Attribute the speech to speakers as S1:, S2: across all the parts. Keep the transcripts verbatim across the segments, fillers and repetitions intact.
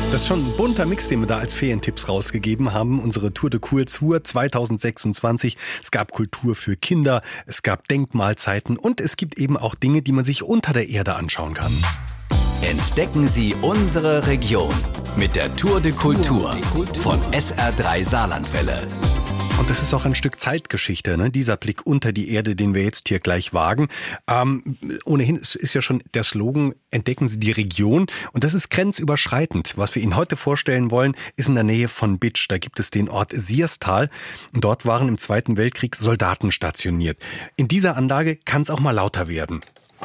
S1: Das ist schon ein bunter Mix, den wir da als Ferientipps rausgegeben haben. Unsere Tour de Kultur zwanzig sechsundzwanzig. Es gab Kultur für Kinder, es gab Denkmalzeiten und es gibt eben auch Dinge, die man sich unter der Erde anschauen kann.
S2: Entdecken Sie unsere Region mit der Tour de Kultur von S R drei Saarlandwelle.
S1: Und das ist auch ein Stück Zeitgeschichte, ne? Dieser Blick unter die Erde, den wir jetzt hier gleich wagen. Ähm, ohnehin ist, ist ja schon der Slogan, entdecken Sie die Region. Und das ist grenzüberschreitend. Was wir Ihnen heute vorstellen wollen, ist in der Nähe von Bitsch. Da gibt es den Ort Sierstal. Und dort waren im Zweiten Weltkrieg Soldaten stationiert. In dieser Anlage kann es auch mal lauter werden.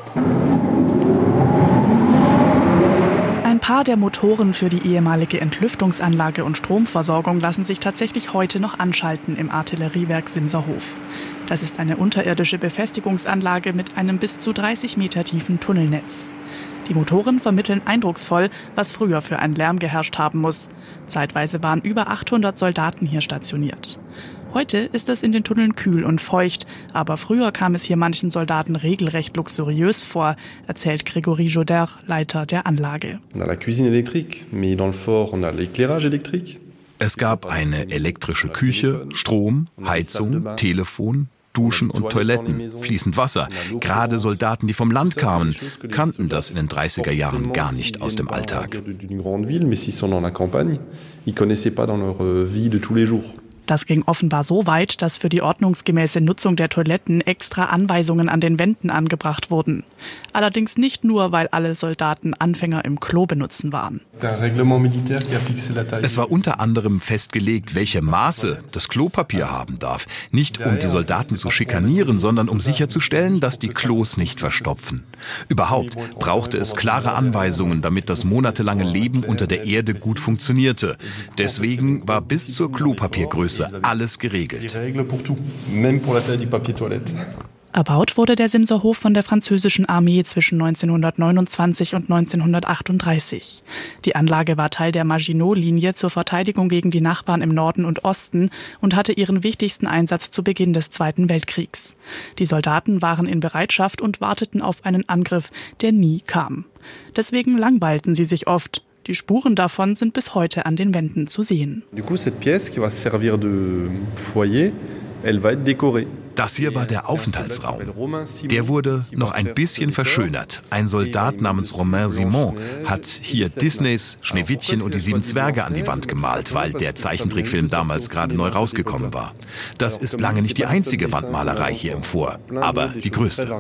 S3: Ein paar der Motoren für die ehemalige Entlüftungsanlage und Stromversorgung lassen sich tatsächlich heute noch anschalten im Artilleriewerk Simserhof. Das ist eine unterirdische Befestigungsanlage mit einem bis zu dreißig Meter tiefen Tunnelnetz. Die Motoren vermitteln eindrucksvoll, was früher für einen Lärm geherrscht haben muss. Zeitweise waren über achthundert Soldaten hier stationiert. Heute ist es in den Tunneln kühl und feucht, aber früher kam es hier manchen Soldaten regelrecht luxuriös vor, erzählt Grégory Joder, Leiter der Anlage.
S4: Es gab eine elektrische Küche, Strom, Heizung, Telefon, Duschen und Toiletten, fließend Wasser. Gerade Soldaten, die vom Land kamen, kannten das in den dreißiger Jahren gar nicht aus dem Alltag.
S3: Das ging offenbar so weit, dass für die ordnungsgemäße Nutzung der Toiletten extra Anweisungen an den Wänden angebracht wurden. Allerdings nicht nur, weil alle Soldaten Anfänger im Klo benutzen waren.
S4: Es war unter anderem festgelegt, welche Maße das Klopapier haben darf. Nicht um die Soldaten zu schikanieren, sondern um sicherzustellen, dass die Klos nicht verstopfen. Überhaupt brauchte es klare Anweisungen, damit das monatelange Leben unter der Erde gut funktionierte. Deswegen war bis zur Klopapiergröße alles geregelt.
S3: Erbaut wurde der Simserhof von der französischen Armee zwischen neunzehnhundertneunundzwanzig und neunzehnhundertachtunddreißig. Die Anlage war Teil der Maginot-Linie zur Verteidigung gegen die Nachbarn im Norden und Osten und hatte ihren wichtigsten Einsatz zu Beginn des Zweiten Weltkriegs. Die Soldaten waren in Bereitschaft und warteten auf einen Angriff, der nie kam. Deswegen langweilten sie sich oft. Die Spuren davon sind bis heute an den Wänden zu sehen.
S4: Das hier war der Aufenthaltsraum. Der wurde noch ein bisschen verschönert. Ein Soldat namens Romain Simon hat hier Disneys Schneewittchen und die sieben Zwerge an die Wand gemalt, weil der Zeichentrickfilm damals gerade neu rausgekommen war. Das ist lange nicht die einzige Wandmalerei hier im Fort, aber die größte.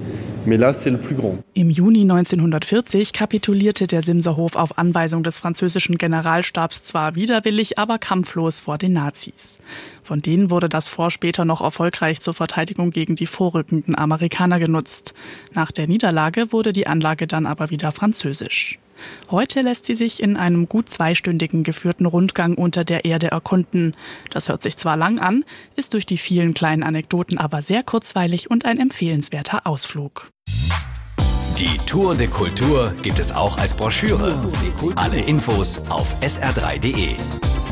S3: Im Juni neunzehnhundertvierzig kapitulierte der Simserhof auf Anweisung des französischen Generalstabs zwar widerwillig, aber kampflos vor den Nazis. Von denen wurde das Fort später noch erfolgreich zur Verteidigung gegen die vorrückenden Amerikaner genutzt. Nach der Niederlage wurde die Anlage dann aber wieder französisch. Heute lässt sie sich in einem gut zweistündigen geführten Rundgang unter der Erde erkunden. Das hört sich zwar lang an, ist durch die vielen kleinen Anekdoten aber sehr kurzweilig und ein empfehlenswerter Ausflug.
S2: Die Tour de Kultur gibt es auch als Broschüre. Alle Infos auf S R drei punkt de.